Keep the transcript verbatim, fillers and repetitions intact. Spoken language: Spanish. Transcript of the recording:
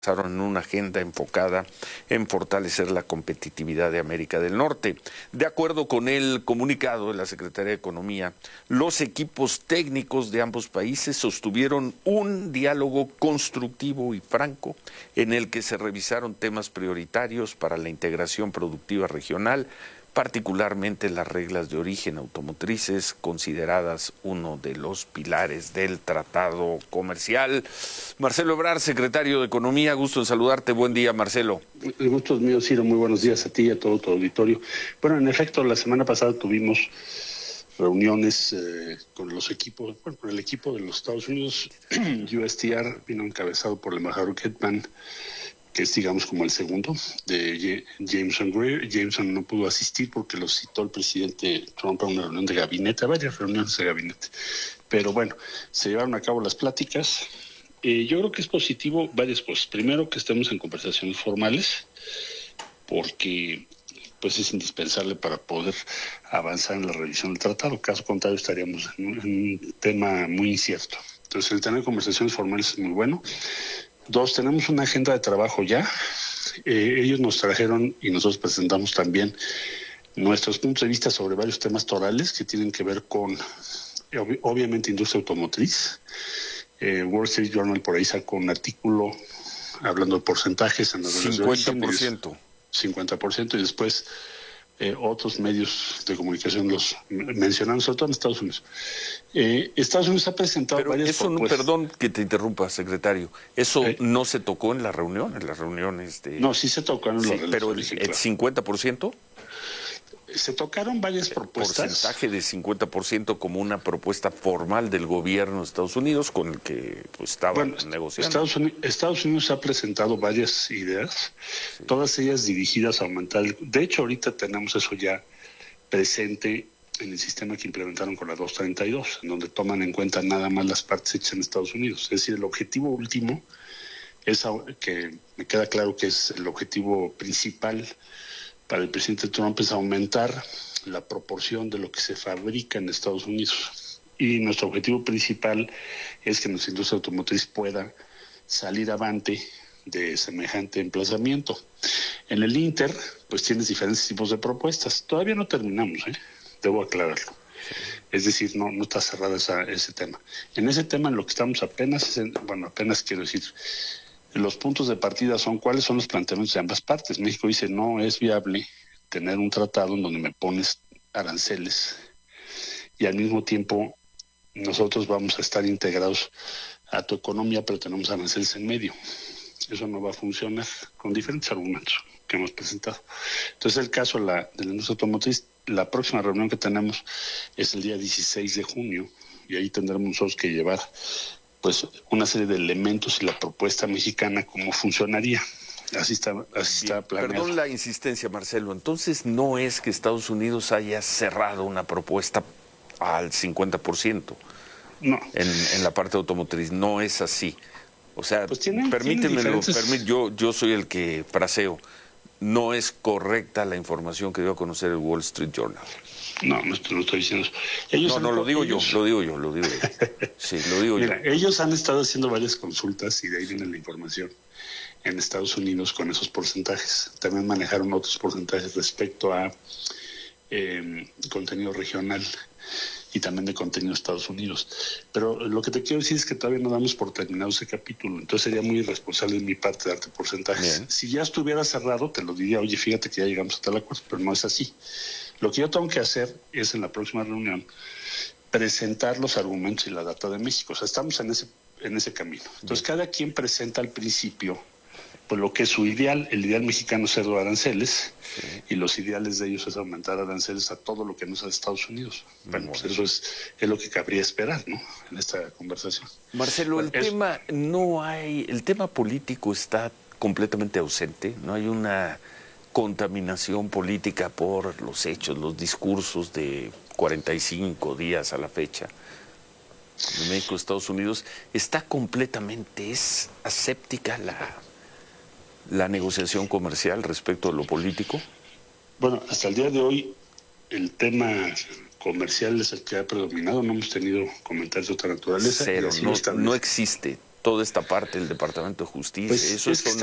en una agenda enfocada en fortalecer la competitividad de América del Norte. De acuerdo con el comunicado de la Secretaría de Economía, los equipos técnicos de ambos países sostuvieron un diálogo constructivo y franco en el que se revisaron temas prioritarios para la integración productiva regional, particularmente las reglas de origen automotrices, consideradas uno de los pilares del tratado comercial. Marcelo Ebrard, secretario de Economía, gusto en saludarte. Buen día, Marcelo. El gusto es mío, Ciro. Muy buenos días a ti y a todo tu auditorio. Bueno, en efecto, la semana pasada tuvimos reuniones eh, con los equipos, bueno, con el equipo de los Estados Unidos. U S T R vino encabezado por el embajador Kettmann, que es, digamos, como el segundo, de Jameson Greer. Jameson no pudo asistir porque lo citó el presidente Trump a una reunión de gabinete, a varias reuniones de gabinete. Pero bueno, se llevaron a cabo las pláticas. Eh, yo creo que es positivo varias cosas. Primero, que estemos en conversaciones formales, porque pues es indispensable para poder avanzar en la revisión del tratado. Caso contrario, estaríamos en un, en un tema muy incierto. Entonces, el tener conversaciones formales es muy bueno. Dos, tenemos una agenda de trabajo ya. Eh, ellos nos trajeron y nosotros presentamos también nuestros puntos de vista sobre varios temas torales que tienen que ver con, ob- obviamente, industria automotriz. Eh, Wall Street Journal por ahí sacó un artículo hablando de porcentajes en las cincuenta por ciento. cincuenta por ciento y después eh, otros medios de comunicación los mencionaron, sobre todo en Estados Unidos. Eh, Estados Unidos ha presentado Pero varias eso, no, perdón que te interrumpa, secretario, ¿eso eh, no se tocó en la reunión, en las reuniones de...? No, sí se tocó en sí, los pero el, el cincuenta por ciento. Se tocaron varias propuestas. Porcentaje de cincuenta por ciento como una propuesta formal del gobierno de Estados Unidos con el que pues, estaban bueno, negociando. Estados Unidos, Estados Unidos ha presentado varias ideas, sí. Todas ellas dirigidas a aumentar. El, de hecho, ahorita tenemos eso ya presente en el sistema que implementaron con la doscientos treinta y dos, en donde toman en cuenta nada más las partes hechas en Estados Unidos. Es decir, el objetivo último es que me queda claro que es el objetivo principal para el presidente Trump, es aumentar la proporción de lo que se fabrica en Estados Unidos. Y nuestro objetivo principal es que nuestra industria automotriz pueda salir avante de semejante emplazamiento. En el Inter, pues tienes diferentes tipos de propuestas. Todavía no terminamos, ¿eh? Debo aclararlo. Es decir, no, no está cerrado esa, ese tema. En ese tema, en lo que estamos apenas, es en, bueno, apenas quiero decir, los puntos de partida son cuáles son los planteamientos de ambas partes. México dice no es viable tener un tratado en donde me pones aranceles y al mismo tiempo nosotros vamos a estar integrados a tu economía, pero tenemos aranceles en medio. Eso no va a funcionar, con diferentes argumentos que hemos presentado. Entonces, el caso de la, de la industria automotriz, la próxima reunión que tenemos es el día dieciséis de junio y ahí tendremos nosotros que llevar pues una serie de elementos y la propuesta mexicana cómo funcionaría. Así está, así está planeado. Perdón la insistencia, Marcelo. Entonces no es que Estados Unidos haya cerrado una propuesta al cincuenta por ciento. No. En, en la parte automotriz. No es así. O sea, pues tienen, permítemelo, diferentes... permít, yo, yo soy el que fraseo. No es correcta la información que dio a conocer el Wall Street Journal. No, no estoy, no estoy diciendo eso. Ellos no, han, no, lo digo ellos... yo, lo digo yo, lo digo yo. Sí, lo digo Mira, yo. ellos han estado haciendo varias consultas y de ahí viene la información en Estados Unidos con esos porcentajes. También manejaron otros porcentajes respecto a eh, contenido regional y también de contenido de Estados Unidos. Pero lo que te quiero decir es que todavía no damos por terminado ese capítulo, entonces sería muy irresponsable de mi parte darte porcentajes. Bien. Si ya estuviera cerrado, te lo diría, oye, fíjate que ya llegamos hasta el acuerdo, pero no es así. Lo que yo tengo que hacer es en la próxima reunión presentar los argumentos y la data de México. O sea, estamos en ese, en ese camino. Entonces, bien, cada quien presenta al principio pues lo que es su ideal. El ideal mexicano es cero aranceles, sí, y los ideales de ellos es aumentar aranceles a todo lo que no sea de Estados Unidos. Bueno, bueno, pues eso es, es lo que cabría esperar, ¿no?, en esta conversación. Marcelo, bueno, el es... tema no hay, el tema político está completamente ausente. No hay una contaminación política por los hechos, los discursos de cuarenta y cinco días a la fecha. En México, Estados Unidos, está completamente, es aséptica la, la negociación comercial respecto a lo político. Bueno, hasta el día de hoy el tema comercial es el que ha predominado, no hemos tenido comentarios de otra naturaleza. Cero, no, no existe toda esta parte del Departamento de Justicia. Pues Eso es que son